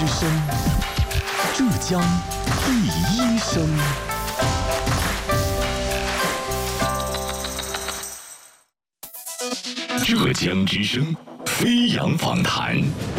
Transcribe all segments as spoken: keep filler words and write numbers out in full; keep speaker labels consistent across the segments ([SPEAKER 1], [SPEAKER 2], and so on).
[SPEAKER 1] 之声，浙江第一声。浙江之声，飞扬访谈。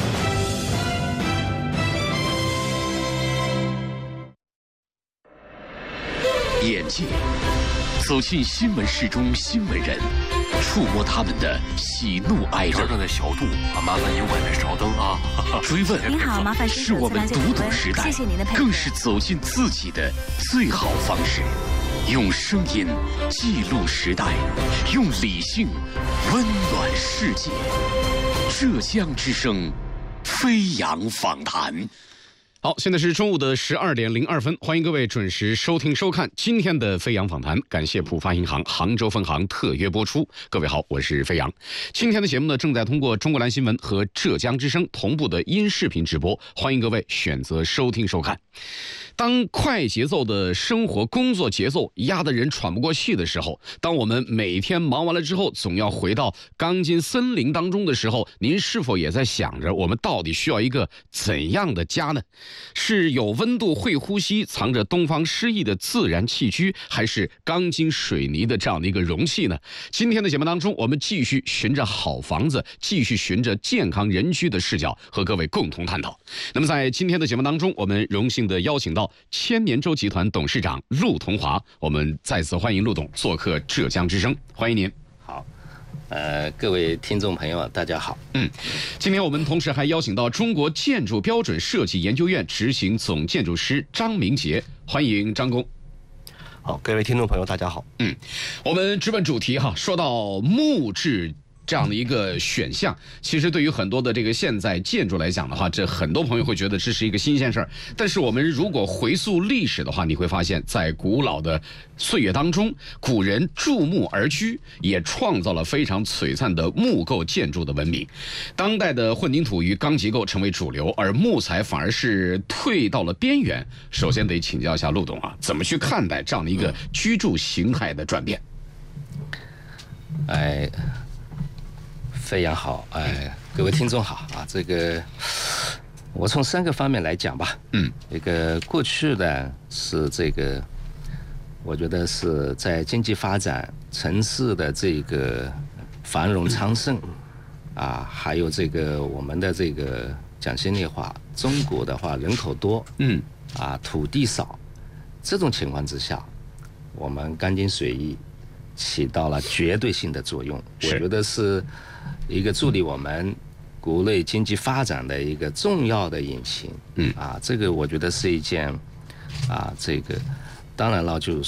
[SPEAKER 1] 眼界走进新闻室中新闻人，触摸他们的喜怒哀乐。
[SPEAKER 2] 这的小度啊，麻烦有晚点稍等啊。
[SPEAKER 1] 追问
[SPEAKER 3] 您好，麻烦
[SPEAKER 1] 是我们读懂时代，
[SPEAKER 3] 谢谢您的配合，
[SPEAKER 1] 更是走进自己的最好方式。用声音记录时代，用理性温暖世界。浙江之声，飞扬访谈。好，现在是中午的十二点零二分，欢迎各位准时收听收看今天的飞扬访谈。感谢浦发银行杭州分行特约播出。各位好，我是飞扬。今天的节目呢，正在通过中国蓝新闻和浙江之声同步的音视频直播，欢迎各位选择收听收看。当快节奏的生活工作节奏压得人喘不过气的时候，当我们每天忙完了之后，总要回到钢筋森林当中的时候，您是否也在想着，我们到底需要一个怎样的家呢？是有温度会呼吸，藏着东方诗意的自然器居，还是钢筋水泥的这样的一个容器呢？今天的节目当中，我们继续循着好房子，继续循着健康人居的视角，和各位共同探讨。那么在今天的节目当中，我们荣幸的邀请到千年洲集团董事长陆同华，我们再次欢迎陆董做客浙江之声，欢迎您。
[SPEAKER 4] 好，呃，各位听众朋友，大家好。
[SPEAKER 1] 嗯，今天我们同时还邀请到中国建筑标准设计研究院执行总建筑师张明杰，欢迎张工。
[SPEAKER 2] 好，各位听众朋友，大家好。
[SPEAKER 1] 嗯，我们直奔主题哈，说到木质这样的一个选项，其实对于很多的这个现在建筑来讲的话，这很多朋友会觉得这是一个新鲜事儿。但是我们如果回溯历史的话，你会发现在古老的岁月当中，古人筑木而居，也创造了非常璀璨的木构建筑的文明。当代的混凝土与钢结构成为主流，而木材反而是退到了边缘。首先得请教一下陆董啊，怎么去看待这样的一个居住形态的转变？
[SPEAKER 4] 哎。飞扬好，哎，各位听众好啊！这个我从三个方面来讲吧。
[SPEAKER 1] 嗯，
[SPEAKER 4] 一个过去呢是这个，我觉得是在经济发展、城市的这个繁荣昌盛，啊，还有这个我们的这个讲心里话，中国的话人口多，
[SPEAKER 1] 嗯，
[SPEAKER 4] 啊，土地少，这种情况之下，我们钢筋水泥起到了绝对性的作用。我觉得是一个助力我们国内经济发展的一个重要的引擎。
[SPEAKER 1] 嗯
[SPEAKER 4] 啊，这个我觉得是一件啊，这个当然了，就是